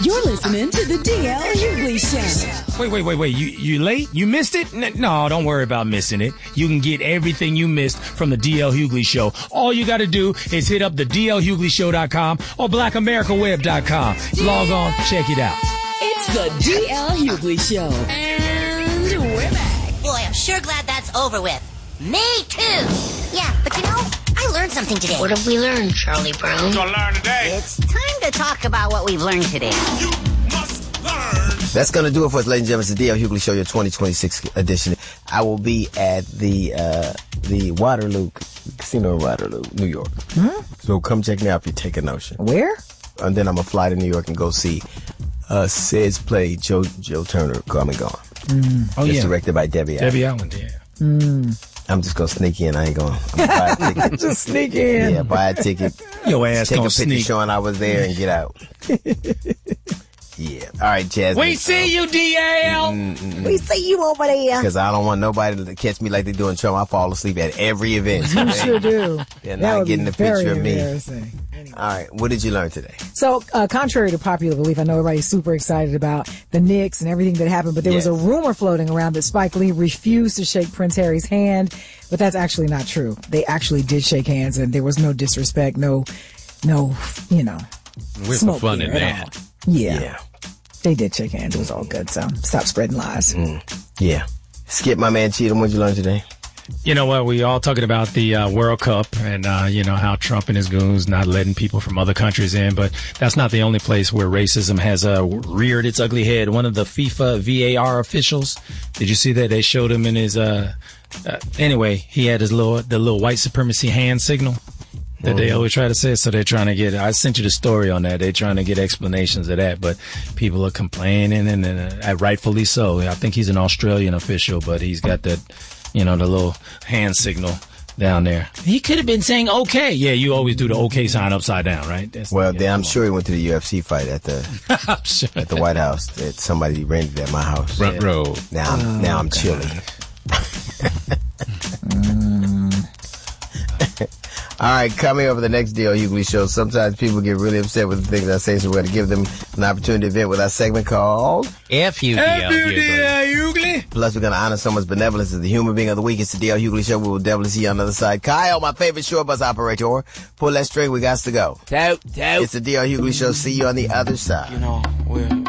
You're listening to the DL Hughley Show. Wait. You late? You missed it? No, don't worry about missing it. You can get everything you missed from the DL Hughley Show. All you got to do is hit up the DLHughleyShow.com or BlackAmericaWeb.com. Log on, check it out. It's the DL Hughley Show. And we're back. Boy, I'm sure glad that's over with. Me too. Yeah, but you know, I learned something today. What have we learned, Charlie Brown? What learn today? It's time to talk about what we've learned today. You must learn. That's going to do it for us, ladies and gentlemen. It's the DL Hughley Show, your 2026 edition. I will be at the Waterloo Casino in Waterloo, New York. So come check me out if you take a notion. Where? And then I'm going to fly to New York and go see Sid's play, Joe Turner, Come and Gone. It's directed by Debbie Allen. Debbie Allen, yeah. I'm just going to sneak in. I ain't going to buy a ticket. Just sneak in. Yeah, buy a ticket. Your ass Take a gonna picture sneak. showing I was there and get out. Yeah. All right, Jasmine. We see you, DL. We see you over there. Because I don't want nobody to catch me like they do in Trump. I fall asleep at every event. You sure do. They're That not would getting be a picture very of me. embarrassing. Anyway. All right. What did you learn today? So, contrary to popular belief, I know everybody's super excited about the Knicks and everything that happened, but there was a rumor floating around that Spike Lee refused to shake Prince Harry's hand, but that's actually not true. They actually did shake hands, and there was no disrespect, no, We're smoke for fun there in at that. all. Yeah. They did shake hands. It was all good, so stop spreading lies. Yeah. Skip, my man Cheatham, what did you learn today? You know what? We all talking about the World Cup and, how Trump and his goons not letting people from other countries in. But that's not the only place where racism has reared its ugly head. One of the FIFA VAR officials, did you see that? They showed him in his, anyway, he had the little white supremacy hand signal that they always try to say. So they're trying to I sent you the story on that. They're trying to get explanations of that, but people are complaining and rightfully so. I think he's an Australian official, but he's got that, the little hand signal down there. He could have been saying okay. Yeah, you always do the okay sign upside down, right? I'm sure he went to the UFC fight at the White House that somebody rented at my house. Front row. Now I'm chilly. All right, coming over the next DL Hughley Show. Sometimes people get really upset with the things I say, so we're going to give them an opportunity to vent with our segment called FUDL Hughley. Plus, we're going to honor someone's benevolence as the human being of the week. It's the DL Hughley Show. We will definitely see you on the other side. Kyle, my favorite short bus operator. Pull that string. We got to go. Toot. It's the DL Hughley Show. See you on the other side. We're